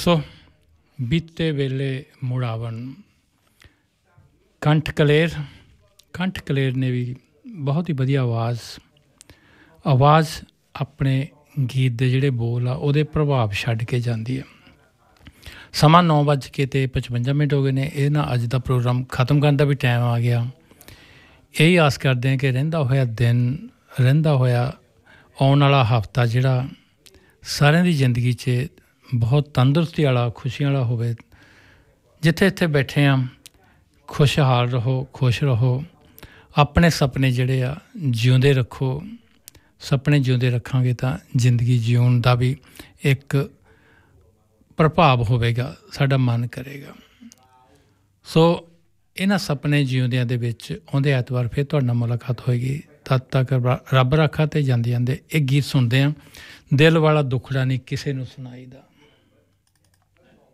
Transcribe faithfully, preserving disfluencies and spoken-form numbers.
ਸੋ ਬੀਤੇ ਵੇਲੇ ਮੁੜਾਵਣ ਕੰਠ ਕਲੇਰ ਕੰਠ ਕਲੇਰ ਨੇ ਵੀ ਬਹੁਤ ਹੀ ਵਧੀਆ ਆਵਾਜ਼ ਆਵਾਜ਼ ਆਪਣੇ ਗੀਤ ਦੇ ਜਿਹੜੇ ਬੋਲ ਆ ਉਹਦੇ ਪ੍ਰਭਾਵ ਛੱਡ ਕੇ ਜਾਂਦੀ ਹੈ। ਸਮਾਂ ਨੌ ਵੱਜ ਕੇ ਅਤੇ ਪਚਵੰਜਾ ਮਿੰਟ ਹੋ ਗਏ ਨੇ। ਇਹ ਨਾ ਅੱਜ ਦਾ ਪ੍ਰੋਗਰਾਮ ਖਤਮ ਕਰਨ ਦਾ ਵੀ ਟਾਈਮ ਆ ਗਿਆ। ਇਹੀ ਆਸ ਕਰਦੇ ਹਾਂ ਕਿ ਰਹਿੰਦਾ ਹੋਇਆ ਦਿਨ ਰਹਿੰਦਾ ਹੋਇਆ ਆਉਣ ਵਾਲਾ ਹਫ਼ਤਾ ਜਿਹੜਾ ਸਾਰਿਆਂ ਦੀ ਜ਼ਿੰਦਗੀ 'ਚ ਬਹੁਤ ਤੰਦਰੁਸਤੀ ਵਾਲਾ ਖੁਸ਼ੀਆਂ ਵਾਲਾ ਹੋਵੇ। ਜਿੱਥੇ ਇੱਥੇ ਬੈਠੇ ਹਾਂ ਖੁਸ਼ਹਾਲ ਰਹੋ, ਖੁਸ਼ ਰਹੋ, ਆਪਣੇ ਸੁਪਨੇ ਜਿਹੜੇ ਆ ਜਿਉਂਦੇ ਰੱਖੋ। ਸੁਪਨੇ ਜਿਉਂਦੇ ਰੱਖਾਂਗੇ ਤਾਂ ਜ਼ਿੰਦਗੀ ਜਿਉਣ ਦਾ ਵੀ ਇੱਕ ਪ੍ਰਭਾਵ ਹੋਵੇਗਾ, ਸਾਡਾ ਮਨ ਕਰੇਗਾ। ਸੋ ਇਹਨਾਂ ਸੁਪਨੇ ਜਿਉਂਦਿਆਂ ਦੇ ਵਿੱਚ ਆਉਂਦੇ ਐਤਵਾਰ ਫਿਰ ਤੁਹਾਡੇ ਨਾਲ ਮੁਲਾਕਾਤ ਹੋਏਗੀ। ਤਦ ਤੱਕ ਰੱਬ ਰਾਖਾ। ਅਤੇ ਜਾਂਦੇ ਜਾਂਦੇ ਇਹ ਗੀਤ ਸੁਣਦੇ ਹਾਂ। ਦਿਲ ਵਾਲਾ ਦੁੱਖੜਾ ਨਹੀਂ ਕਿਸੇ ਨੂੰ ਸੁਣਾਈ ਦਾ।